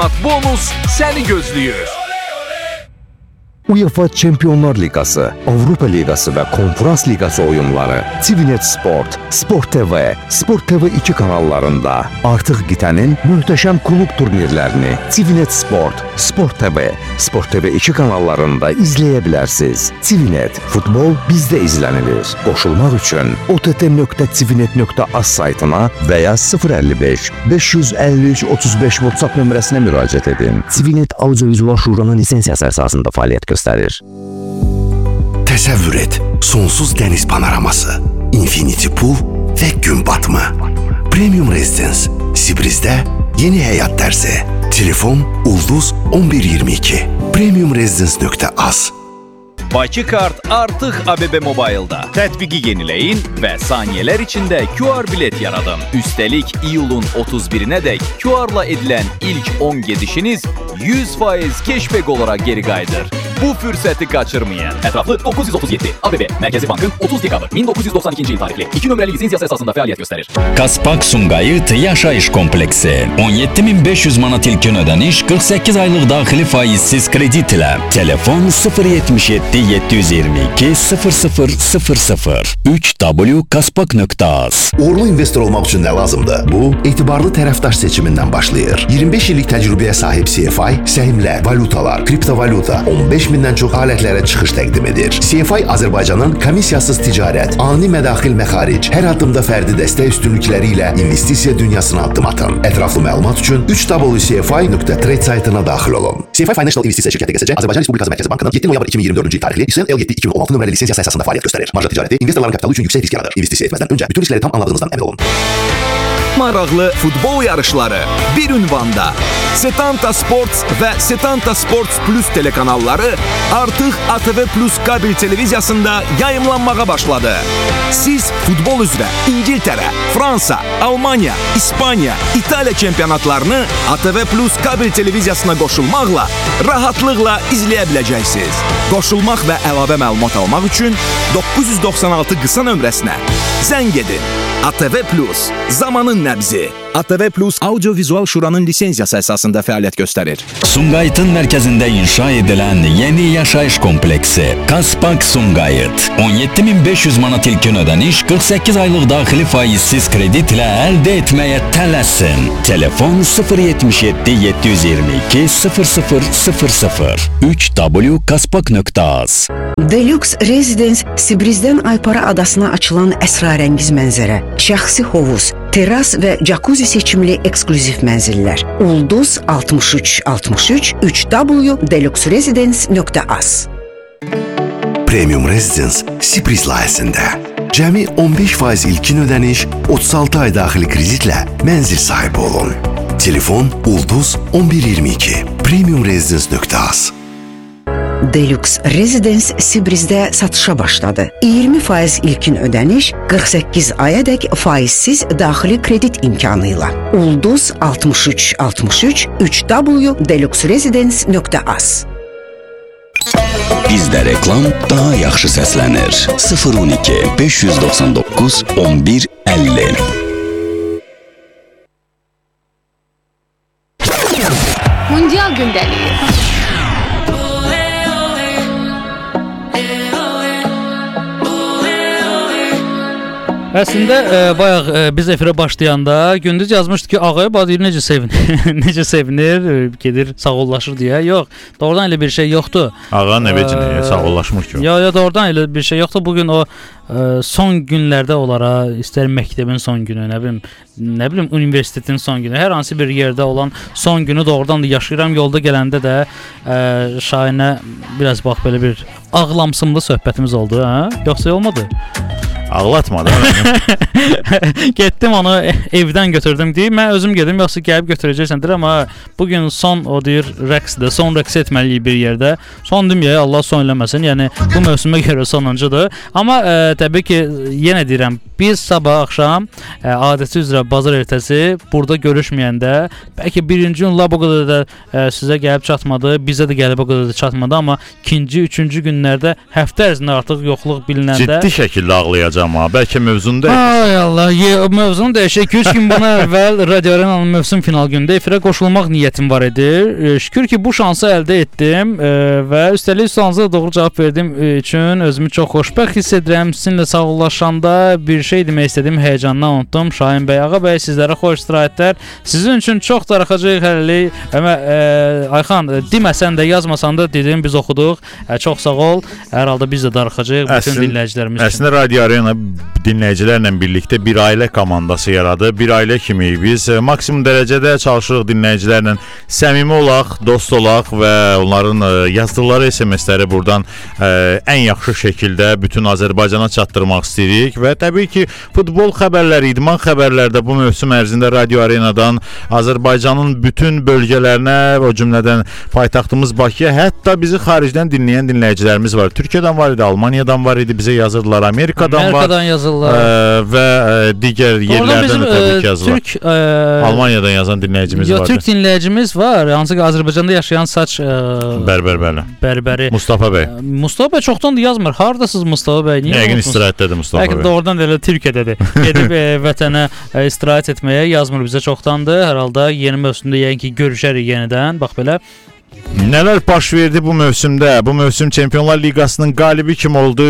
Bonus səni gözləyir. UEFA Çempionlar Liqası, Avropa Liqası və Konferans Liqası oyunları TVNet Sport, Sport TV, Sport TV 2 kanallarında artıq qitənin möhtəşəm klub turnirlərini TVNet Sport, Sport TV, Sport TV 2 kanallarında izləyə bilərsiniz. TVNet, futbol bizdə izlənilir. Qoşulmaq üçün ott.tvnet.az saytına və ya 055 553 35 WhatsApp nömrəsinə müraciət edin. TVNet Audiovizual Şuranın lisensiyası əsasında fəaliyyət göstərir. Təsəvvür et, sonsuz dəniz panoraması, infinity pool və gün batımı. Premium Residence, Sibrizdə yeni həyat dərsi. Telefon Ulduz 1122. premiumresidence.az. Bakı kart artıq ABB Mobile'da. Tətbiqi yeniləyin və saniyələr içində QR bilet yaradın. Üstəlik, iyulun 31-nədək QR-la edilən ilk 10 gedişiniz 100% cashback olaraq geri qayıdır. Bu fürsəti qaçırmayın. Ətraflı 937 ABB Mərkəzi Bankın 30 dekabr 1992-ci il tarixli 2 nömrəli lisensiyası əsasında fəaliyyət göstərir. Kaspak Sumqayıt Yaşayış Kompleksi 17.500 manat ilkin ödəniş 48 aylıq daxili faizsiz kredit ilə. Telefon 077 722 0000 3w.kaspak.az. Uğurlu investor olmaq üçün nə lazımdır? Bu, etibarlı tərəfdaş seçimindən başlayır. 25 illik təcrübəyə sahib CFI, səhimlər, valutalar, kriptovalyuta, 15.000-dən çox alətlərə çıxış təqdim edir. CFI Azərbaycanın komissiyasız ticarət, ani mədaxil məxaric, hər addımda fərdi dəstək üstünlükləri ilə investisiya dünyasına addım atın. Ətraflı məlumat üçün 3w.cfi.trade saytına daxil olun. CFI Financial İnvestisiya şirkəti QSC Azərbaycan Respublikası Mərkəzi Bankının 7 noyabr 2024-cü il tarixli İSL L7 2016 nömrəli lisensiyası əsasında fəaliyyət göstərir. Marja ticarəti investorların kapitalı üçün yüksək risk yaradır. İnvestisiya etməzdən öncə bütün riskləri tam anladığınızdan əmin olun. Maraqlı futbol yarışları bir ünvanda. Setanta Sports və Setanta Sports Plus telekanalları artıq ATV Plus kabel televiziyasında yayımlanmağa başladı. Siz futbol üzrə İngiltərə, Fransa, Almanya, İspaniya, İtaliya çempionatlarını ATV Plus kabel televiziyasına qoşulmaqla rahatlıqla izləyə biləcəksiniz. Qoşulmaq və əlavə məlumat almaq üçün 996 qısa nömrəsinə zəng edin. ATV Plus, zamanın nəbzi. ATV Plus Audiovizual Şuranın lisensiyası əsasında fəaliyyət göstərir. Sumqayıtın mərkəzində inşa edilən yeni yaşayış kompleksi Kaspak Sumqayıt 17.500 manat ilkin ödəniş 48 aylıq daxili faizsiz kredit ilə əldə etməyə tələsin. Telefon 077 722 0000 3w.kaspak.az. Deluxe Residence Sibrizdən Aypara adasına açılan əsrarəngiz mənzərə, şəxsi hovuz, teras və jacuzzi seçimli eksklüziv mənzillər. Ulduz 6363 3w.deluxeresidence.az. Premium Residence Sibriz layihəsində cəmi 15% ilkin ödəniş, 36 ay daxili kreditlə mənzil sahibi olun. Telefon Ulduz 1122 premiumresidence.az. Deluxe Residence Sibrizdə satışa başladı. 20% ilkin ödəniş, 48 ayadək faizsiz daxili kredit imkanı ilə. Ulduz 6363 3w.deluxeresidence.az. Bizdə reklam daha yaxşı səslənir. 012 599 11 50. Mundial gündəliyi. Əslində bayaq biz efirə başlayanda Gündüz yazmışdı ki, ağaya bax deyir necə sevinir, necə sevinir, gedir sağollaşır deyə. Yox, doğrudan elə bir şey yoxdur. Ağa nə vecinə sağollaşmır ki. Yox, doğrudan elə bir şey yoxdur. Bugün o son günlərdə olaraq, istər məktəbin son günü, nə bilim universitetin son günü, hər hansı bir yerdə olan son günü doğrudan da yaşayıram. Yolda gələndə də Şahinə biraz bax belə bir ağlamsımlı söhbətimiz oldu, hə? Yoxsa olmadı? Ağlatmadı. Getdim onu evdən götürdüm deyir. Mən özüm gedim, yoxsa gəlib götürəcəksən deyir. Amma bugün son o deyir rəqsdə, son rəqs etməliyik bir yerdə. Son deməyə Allah son eləməsin. Yəni bu mövsümə görə sonuncudur. Amma təbii ki, yenə deyirəm, biz sabah axşam adəti üzrə bazar ertəsi burada görüşməyəndə bəlkə birinci gün bu qədər də sizə gəlib çatmadı, bizə də gəlib o qədər də çatmadı. Amma ikinci, üçüncü günlərdə həftə ərzində artıq yoxluq bilinəndə ciddi şəkildə ağlayacaq. danışacağam ha. Bəlkə mövzunu da. Ay Allah, mövzunu dəyişək. 3 gün bundan əvvəl Radio Arenanın mövsüm final günündə efirə qoşulmaq niyyətim var idi. Şükür ki bu şansı əldə etdim və üstəlik sualınıza doğru cavab verdiyim üçün özümü çox xoşbəxt hiss edirəm. Sizinlə sağollaşanda bir şey demək istədim, heyecandan unutdum. Şahin bəy, Ağa bəy, sizlərə xoş istirahətlər. Sizin üçün çox darıxacaq hələlik. Ayxan, deməsən də, yazmasan da dedim, biz oxuduq. Çox sağ ol. Hər halda biz də darıxacaq bütün dinləyicilərimiz üçün. Əslində Radio Arena dinləyicilərlə birlikdə bir ailə komandası yaradı. Bir ailə kimi biz maksimum dərəcədə çalışırıq dinləyicilərlə səmimi olaq, dost olaq və onların yazdıqları SMS-ləri buradan ən yaxşı şəkildə bütün Azərbaycana çatdırmaq istəyirik və təbii ki, futbol xəbərləri, idman xəbərləri də bu mövsüm ərzində Radio Arenadan Azərbaycanın bütün bölgələrinə, o cümlədən paytaxtımız Bakıya, hətta bizi xaricdən dinləyən dinləyicilərimiz var. Türkiyədən var idi, Almaniyadan var idi, bizə yazırdılar, Amerikadan yazırlar və digər yerlərdən də təbii ki yazırlar. Almaniyadan yazan dinləyicimiz var. Türk dinləyicimiz var, hansı ki Azərbaycanda yaşayan saç bərbəri Mustafa bəy. Mustafa bəy çoxdandır yazmır. Hardasınız Mustafa bəy? Yəqin istirahətdədir Mustafa bəy. Bəlkə doğrudan da elə Türkiyədədir. Gedib vətənə istirahət etməyə yazmır bizə çoxdandır. Hər halda yeni mövsümdə yəqin ki görüşərik yenidən. Bax belə. Nələr baş verdi bu mövsümdə? Bu mövsüm Çempionlar Liqasının qalibi kim oldu?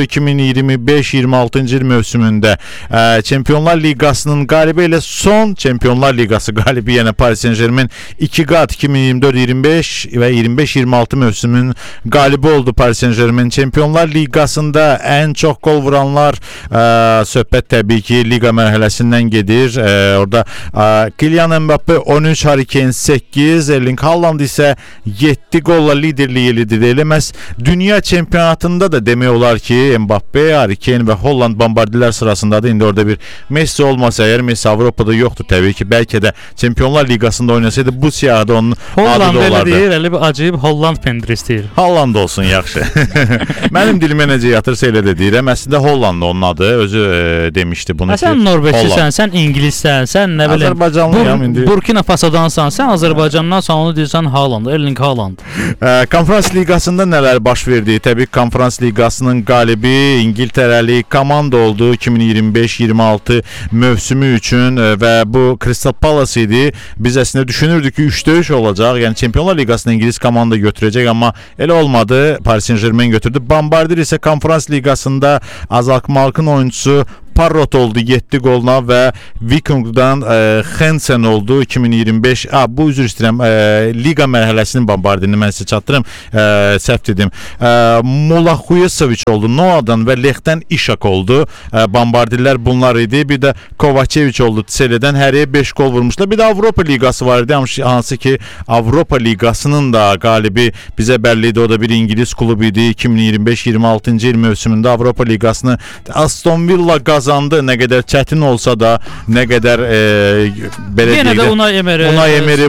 2025-26-cı il mövsümündə Çempionlar Liqasının qalibi ilə son Çempionlar Liqası qalibi, yəni Paris Saint-Germain 2 qat 2024-25 və 25-26 mövsümün qalibi oldu Paris Saint-Germain. Çempionlar Liqasında ən çox gol vuranlar, söhbət təbii ki liqa mərhələsindən gedir. Orada Kylian Mbappe 13, Harry Kane 8, Erling Haaland isə 7 golla liderliyi elidir. Eləməz dünya çempionatında da demək olar ki Mbappe, Harry Kane və Holland bombardilər sırasındadır. İndi orada bir Messi olmasa əgər, Messi Avropada yoxdur təbii ki, bəlkə də Çempionlar Liqasında oynasaydı bu siyahıda onun adı da olardı. Deyir, elə bir acayip Holland pendiri istəyir. Holland olsun, yaxşı. Mənim dilimə necə yatırsa elə də deyirəm. Əslində Holland onun adı, özü demişdi bunu ki. Sən Norveçlisən, sən İngilissən, sən nə bileyim Azərbaycanlıyam indi. Burkina Fasodansan, sən Azərbaycandan sonra onu deyirsən Haaland, Erling Haaland. Konferans Liqasında nələr baş verdi? Təbii Konferans Liqasının qalibi İngiltərəli komanda oldu 2025-26 mövsümü üçün və bu Crystal Palace idi. Biz əslində düşünürdük ki 3 döyüş olacaq. Yəni Çempionlar Liqasını İngilis komanda götürəcək, amma elə olmadı. Paris Saint-Germain götürdü. Bombardier isə Konferans Liqasında Azalkmaarkın oyuncusu Parrot oldu 7 goluna və Viking'dan Hansen oldu 2025. Bu üzr istəyirəm, liqa mərhələsinin bombardini mən sizə çatdırım, səhv dedim. Mola Huyesovic oldu Noadan və Lechdən İşak oldu. Bombardirlər bunlar idi. Bir də Kovacevic oldu Tseledən, həriyə 5 gol vurmuşlar. Bir də Avropa Liqası var idi, hansı ki Avropa Liqasının da qalibi bizə bəlli idi. O da bir İngiliz klubu idi. 2025-26-cı il mövsümündə Avropa Liqasını Aston Villa qazandı. Nə qədər çətin olsa da, nə qədər belə deyək də Unai Emery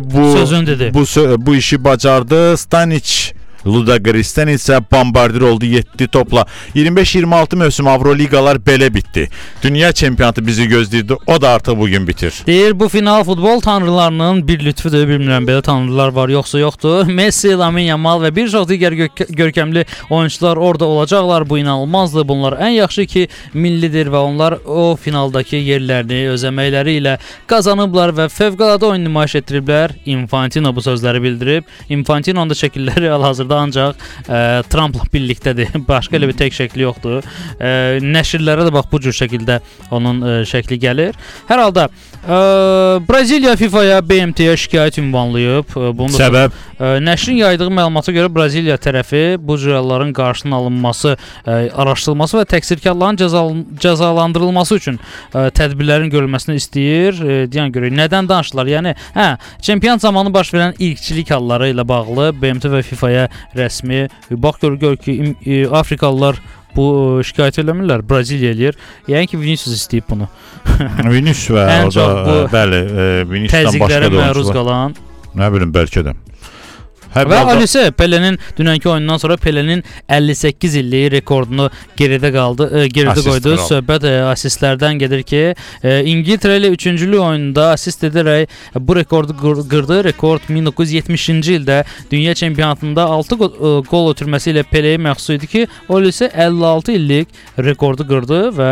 bu işi bacardı. Stanic Ludogoretsdən isə bombardir oldu 7 topla. 25-26 mövsüm Avroliqalar belə bitdi. Dünya çempionatı bizi gözləyirdi. O da artıq bugün bitir. Deyir, bu final futbol tanrılarının bir lütfüdür. Bilmirəm, belə tanrılar var yoxsa yoxdur. Messi, Lamine Yamal və bir çox digər görkəmli oyuncular orada olacaqlar. Bu inanılmazdır. Bunlar ən yaxşı ki millidir və onlar o finaldakı yerlərini öz əməkləri ilə qazanıblar və fövqəladə oyun nümayiş etdiriblər. Infantino bu sözləri bildirib. Infantino'nun da şəkilləri hal-hazırda ancaq Trump'la birlikdədir. Başqa elə bir tək şəkli yoxdur. Nəşrlərə də bax bu cür şəkildə onun şəkli gəlir. Hər halda Braziliya FIFA-ya, BMT-yə şikayət ünvanlayıb. Səbəb? Nəşrin yaydığı məlumata görə Braziliya tərəfi bu cür halların qarşısının alınması, araşdırılması və təqsirkarların cəzalandırılması üçün tədbirlərin görülməsini istəyir. Deyən görə nədən danışırlar? Yəni, çempionat zamanı baş verən ilkçilik halları ilə bağlı BMT və FIFA-ya rəsmi. Bax, gör ki, Afrikalılar bu şikayət eləmirlər, Braziliya eləyir. Yəni ki, Vinicius istəyib bunu. Vinicius və orada, bəli, Viniciusdan başqa da məruz qalan. Nə bilim, bəlkə də. Və Alice Pele'nin dünənki oyundan sonra Pele'nin 58 illik rekordunu geridə qoydu. Söhbət asistlərdən gedir ki, İngiltərə ilə 3-cü oyunda asist edərək bu rekordu qırdı. Rekord 1970-ci ildə dünya çempionatında 6 gol ötürməsi ilə Pele'yə məxsus idi ki, Alice 56 illik rekordu qırdı və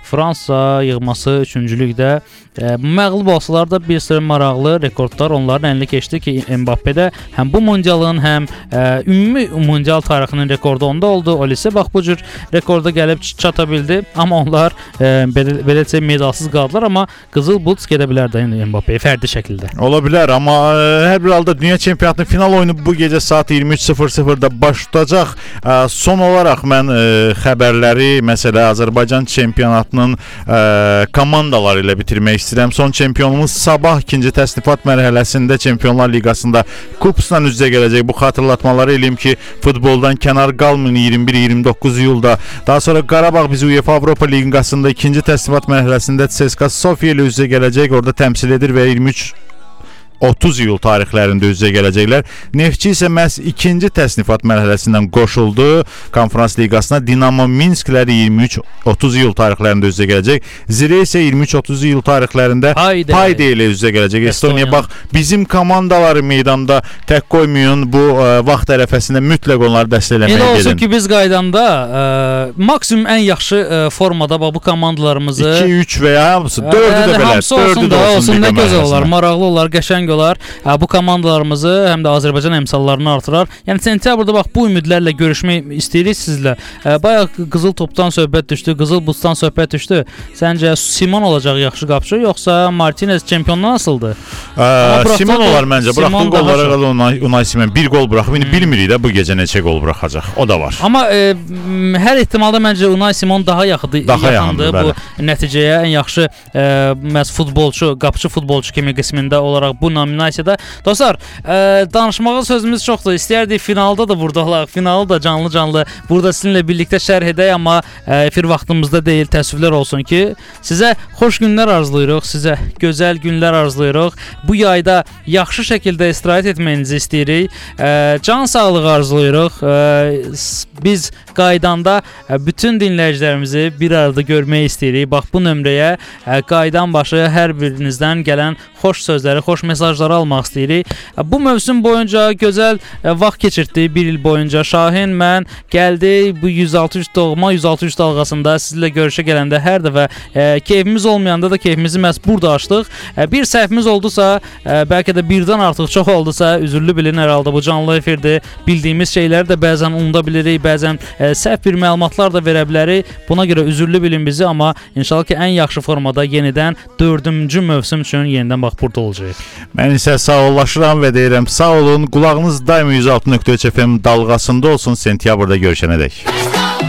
Fransa yığması 3-cülükdə məğlub olsalar da bir sıra maraqlı rekordlar onların əlinə keçdi ki, Mbappe-də həm bu mundialın, həm ümumi mundial tarixinin rekordu onda oldu. Olisə bax bu cür rekorda gəlib çata bildi. Amma onlar beləcə medalsız qaldılar, amma qızıl bulduz gedə bilər də Mbappe-yə fərdi şəkildə. Ola bilər, amma hər bir halda dünya çempionatının final oyunu bu gecə saat 23:00-da baş tutacaq. Son olaraq mən xəbərləri, məsələ Azərbaycan çempionatının komandaları ilə bitirmək istəyirəm. Son çempionumuz sabah ikinci təsnifat mərhələsində Çempionlar Liqasında kupusla üz-üzə gələcək. Bu xatırlatmaları eləyim ki, futboldan kənar qalmayın 21-29 iyulda. Daha sonra Qarabağ bizi UEFA Avropa Liqasında ikinci təsnifat mərhələsində CSKA Sofia ilə üz-üzə gələcək. Orada təmsil edir və 23-30 iyul tarixlərində üz-üzə gələcəklər. Neftçi isə məhz ikinci təsnifat mərhələsindən qoşuldu Konferans Liqasına. Dinamo Minskləri 23-30 iyul tarixlərində üz-üzə gələcək. Zirə isə 23-30 iyul tarixlərində Payde ilə üz-üzə gələcək. Estoniya bax, bizim komandaları meydanda tək qoymayın, bu vaxt ərəfəsində mütləq onları dəstəkləməyə gedin. Elə olsun ki, biz qaydanda maksimum ən yaxşı formada bax bu komandalarımızı 2-3 və ya hamısı 4-ü də belə, 4-ü də olsun. Nə gözəl olar, maraqlı olar, qəşəng olar. Bu komandalarımızı həm də Azərbaycan əmsallarını artırar. Yəni sentyabrda bax bu ümidlərlə görüşmək istəyirik sizlə. Bayaq qızıl topdan söhbət düşdü, qızıl buzdan söhbət düşdü. Səncə Simon olacaq yaxşı qapıcı, yoxsa Martinez çempionluğa asıldı? Simon olar məncə. Buraxdığı qollara qalır Unai Simon. Bir qol buraxıb. İndi bilmirik də bu gecə neçə qol buraxacaq. O da var. Amma hər ehtimalda məncə Unai Simon daha yaxındır bu nəticəyə. Ən yaxşı məhz futbolçu, qapıcı futbolçu kimi qismində olaraq bu nominasiyada. Dostlar, danışmağa sözümüz çoxdur. İstəyərdik finalda da burada olaq. Finalı da canlı-canlı burada sizinlə birlikdə şərh edək, amma efir vaxtımızda deyil. Təəssüflər olsun ki, sizə xoş günlər arzulayırıq, sizə gözəl günlər arzulayırıq. Bu yayda yaxşı şəkildə istirahət etməyinizi istəyirik. Can sağlığı arzulayırıq. Biz qaydanda bütün dinləyicilərimizi bir arada görmək istəyirik. Bax bu nömrəyə qaydan başı hər birinizdən gələn xoş sözləri, xoş mesajları almaq istəyirik. Bu mövsüm boyunca gözəl vaxt keçirtdik. Bir il boyunca Şahin, mən gəldik bu 163 doğma 163 dalğasında sizlə görüşə gələndə hər dəfə keyfimiz olmayanda da keyfimizi məhz burada açdıq. Bir səhvimiz oldusa, bəlkə də birdən artıq çox oldusa, üzürlü bilin, hər halda bu canlı efirdir. Bildiyimiz şeyləri də bəzən unuda bilirik, bəzən səhv bir məlumatlar da verə bilərik. Buna görə üzürlü bilin bizi, amma inşallah ki, ən yaxşı formada yenidən 4-cü mövsüm üçün yenidən bax burada olacaq. Mən isə sağollaşıram və deyirəm, sağ olun, qulağınız daimi 106.3 FM dalğasında olsun, sentyabrda görüşənədək.